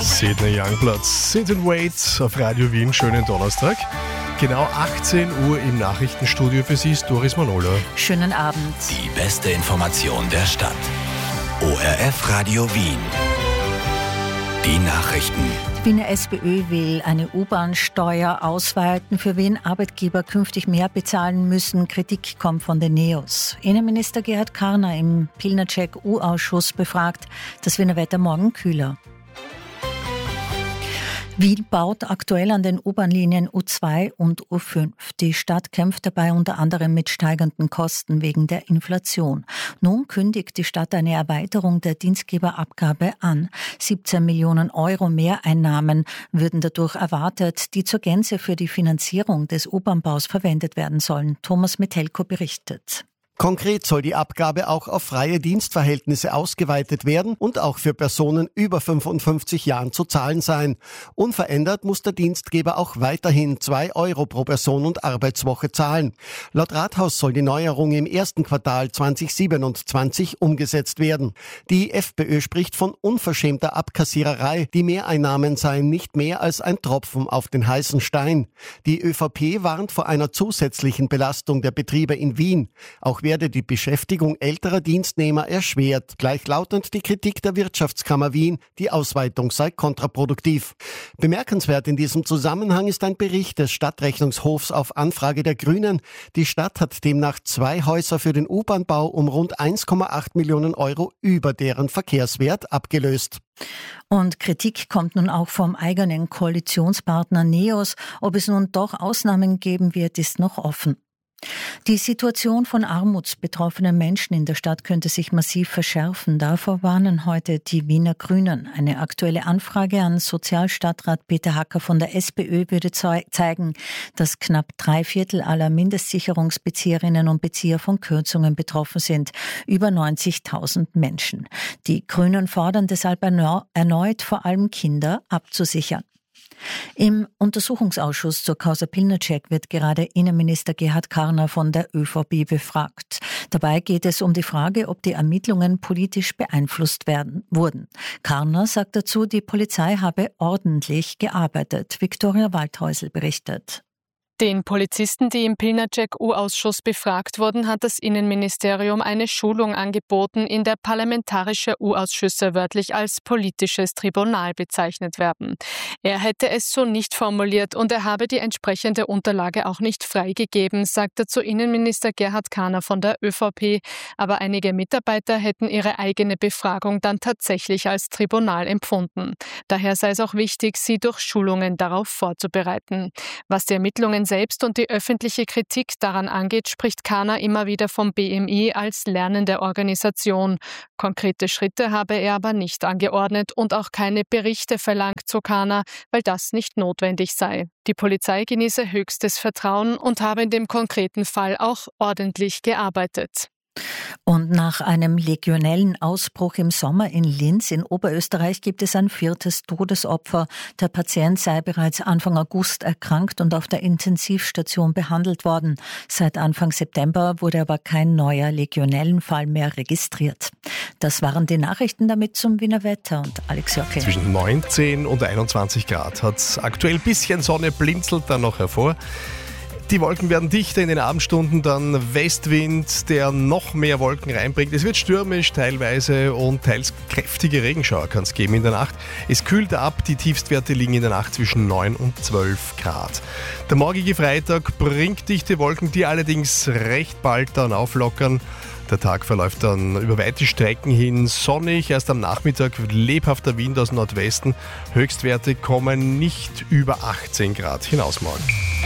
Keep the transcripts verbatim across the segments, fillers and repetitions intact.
Sidney Youngblood, Sit and Wait auf Radio Wien. Schönen Donnerstag. Genau achtzehn Uhr im Nachrichtenstudio für Sie ist Doris Manolo. Schönen Abend. Die beste Information der Stadt. O R F Radio Wien. Die Nachrichten. Die Wiener SPÖ will eine U-Bahn-Steuer ausweiten, für wen Arbeitgeber künftig mehr bezahlen müssen. Kritik kommt von den Neos. Innenminister Gerhard Karner im Pilnacek-U-Ausschuss befragt, das Wiener Wetter morgen kühler. Wien baut aktuell an den U-Bahn-Linien U zwei und U fünf. Die Stadt kämpft dabei unter anderem mit steigenden Kosten wegen der Inflation. Nun kündigt die Stadt eine Erweiterung der Dienstgeberabgabe an. siebzehn Millionen Euro Mehreinnahmen würden dadurch erwartet, die zur Gänze für die Finanzierung des U-Bahn-Baus verwendet werden sollen. Thomas Metelko berichtet. Konkret soll die Abgabe auch auf freie Dienstverhältnisse ausgeweitet werden und auch für Personen über fünfundfünfzig Jahren zu zahlen sein. Unverändert muss der Dienstgeber auch weiterhin zwei Euro pro Person und Arbeitswoche zahlen. Laut Rathaus soll die Neuerung im ersten Quartal zweitausendsiebenundzwanzig umgesetzt werden. Die FPÖ spricht von unverschämter Abkassiererei. Die Mehreinnahmen seien nicht mehr als ein Tropfen auf den heißen Stein. Die ÖVP warnt vor einer zusätzlichen Belastung der Betriebe in Wien. Auch werde die Beschäftigung älterer Dienstnehmer erschwert. Gleichlautend die Kritik der Wirtschaftskammer Wien, die Ausweitung sei kontraproduktiv. Bemerkenswert in diesem Zusammenhang ist ein Bericht des Stadtrechnungshofs auf Anfrage der Grünen. Die Stadt hat demnach zwei Häuser für den U-Bahn-Bau um rund eins Komma acht Millionen Euro über deren Verkehrswert abgelöst. Und Kritik kommt nun auch vom eigenen Koalitionspartner Neos. Ob es nun doch Ausnahmen geben wird, ist noch offen. Die Situation von armutsbetroffenen Menschen in der Stadt könnte sich massiv verschärfen. Davor warnen heute die Wiener Grünen. Eine aktuelle Anfrage an Sozialstadtrat Peter Hacker von der SPÖ würde zeigen, dass knapp drei Viertel aller Mindestsicherungsbezieherinnen und Bezieher von Kürzungen betroffen sind. Über neunzigtausend Menschen. Die Grünen fordern deshalb erneut, vor allem Kinder abzusichern. Im Untersuchungsausschuss zur Causa Pilnacek wird gerade Innenminister Gerhard Karner von der ÖVP befragt. Dabei geht es um die Frage, ob die Ermittlungen politisch beeinflusst werden wurden. Karner sagt dazu, die Polizei habe ordentlich gearbeitet. Viktoria Waldhäusl berichtet. Den Polizisten, die im Pilnacek-U-Ausschuss befragt wurden, hat das Innenministerium eine Schulung angeboten, in der parlamentarische U-Ausschüsse wörtlich als politisches Tribunal bezeichnet werden. Er hätte es so nicht formuliert und er habe die entsprechende Unterlage auch nicht freigegeben, sagt dazu Innenminister Gerhard Karner von der ÖVP. Aber einige Mitarbeiter hätten ihre eigene Befragung dann tatsächlich als Tribunal empfunden. Daher sei es auch wichtig, sie durch Schulungen darauf vorzubereiten. Was die Ermittlungen selbst und die öffentliche Kritik daran angeht, spricht Karner immer wieder vom B M I als lernende Organisation. Konkrete Schritte habe er aber nicht angeordnet und auch keine Berichte verlangt, so Karner, weil das nicht notwendig sei. Die Polizei genieße höchstes Vertrauen und habe in dem konkreten Fall auch ordentlich gearbeitet. Und nach einem legionellen Ausbruch im Sommer in Linz in Oberösterreich gibt es ein viertes Todesopfer. Der Patient sei bereits Anfang August erkrankt und auf der Intensivstation behandelt worden. Seit Anfang September wurde aber kein neuer Legionellenfall mehr registriert. Das waren die Nachrichten damit zum Wiener Wetter und Alex Jocke. Zwischen neunzehn und einundzwanzig Grad hat aktuell ein bisschen Sonne, blinzelt dann noch hervor. Die Wolken werden dichter in den Abendstunden, dann Westwind, der noch mehr Wolken reinbringt. Es wird stürmisch teilweise und teils kräftige Regenschauer kann es geben in der Nacht. Es kühlt ab, die Tiefstwerte liegen in der Nacht zwischen neun und zwölf Grad. Der morgige Freitag bringt dichte Wolken, die allerdings recht bald dann auflockern. Der Tag verläuft dann über weite Strecken hin sonnig. Erst am Nachmittag lebhafter Wind aus Nordwesten. Höchstwerte kommen nicht über achtzehn Grad hinaus morgen.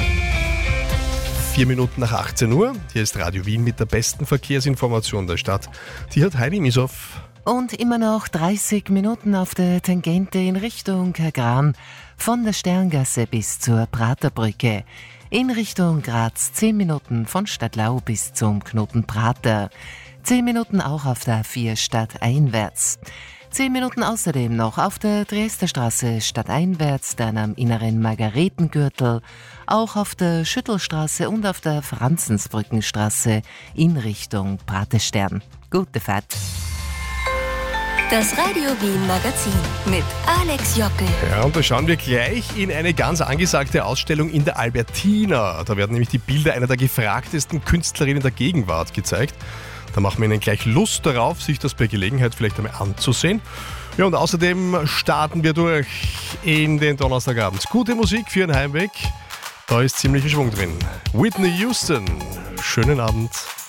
Vier Minuten nach achtzehn Uhr. Hier ist Radio Wien mit der besten Verkehrsinformation der Stadt. Die hat Heidi Misow. Und immer noch dreißig Minuten auf der Tangente in Richtung Kagran. Von der Sterngasse bis zur Praterbrücke. In Richtung Graz zehn Minuten von Stadtlau bis zum Knoten Prater. zehn Minuten auch auf der A vier stadteinwärts. Zehn Minuten außerdem noch auf der Dresderstraße stadteinwärts, dann am inneren Margaretengürtel, auch auf der Schüttelstraße und auf der Franzensbrückenstraße in Richtung Praterstern. Gute Fahrt! Das Radio Wien Magazin mit Alex Jockel. Ja, und da schauen wir gleich in eine ganz angesagte Ausstellung in der Albertina. Da werden nämlich die Bilder einer der gefragtesten Künstlerinnen der Gegenwart gezeigt. Da machen wir Ihnen gleich Lust darauf, sich das bei Gelegenheit vielleicht einmal anzusehen. Ja, und außerdem starten wir durch in den Donnerstagabend. Gute Musik für Ihren Heimweg. Da ist ziemlich Schwung drin. Whitney Houston. Schönen Abend.